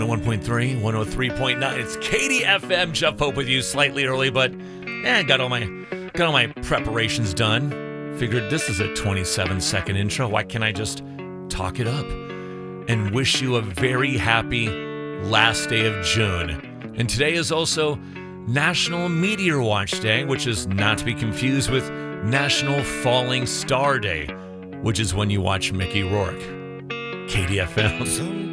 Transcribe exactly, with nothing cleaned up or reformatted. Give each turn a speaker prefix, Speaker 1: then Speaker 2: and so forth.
Speaker 1: oh one point three, one oh three point nine. It's Katie F M. Jeff Pope with you, slightly early, but eh, got all my got all my preparations done. Figured this is a twenty-seven second intro. Why can't I just talk it up? And wish you a very happy last day of June. And today is also National Meteor Watch Day, which is not to be confused with National Falling Star Day, which is when you watch Mickey Rourke. K D F M.